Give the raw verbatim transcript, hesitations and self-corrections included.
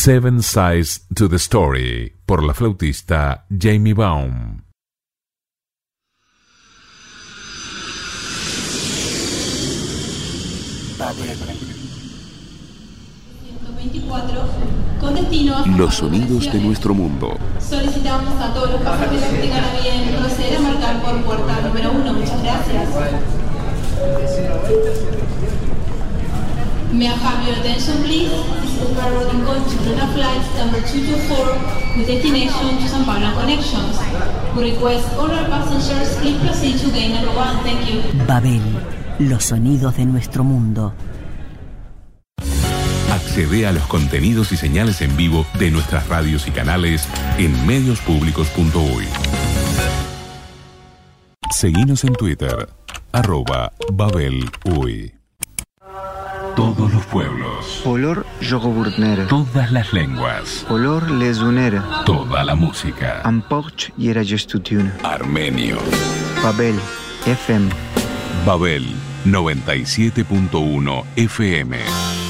Seven Sides to the Story, por la flautista Jamie Baum. ciento veinticuatro, con destino a Los sonidos de nuestro mundo. Solicitamos a todos los pasajeros que tengan a bien proceder a marcar por puerta número uno. Muchas gracias. May I have your attention, please? This is the railroad going to Luna flights number two two four with destination to San Pablo Connections. We request all our passengers please proceed to gate number one. Thank you. Babel, los sonidos de nuestro mundo. Accede a los contenidos y señales en vivo de nuestras radios y canales en medios públicos punto uy. Seguinos en Twitter, arroba Babel Uy. Todos los pueblos. Olor jogoburnere. Todas las lenguas. Olor lesunere. Toda la música. Amporch yera gestutune. Armenio. Babel F M. Babel noventa y siete punto uno F M.